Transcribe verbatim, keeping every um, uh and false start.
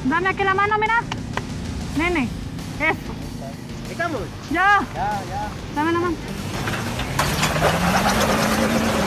Dame aquí la mano, mira. Nene, eso. ¿Estamos? Ya. Ya, ya. Dame la mano.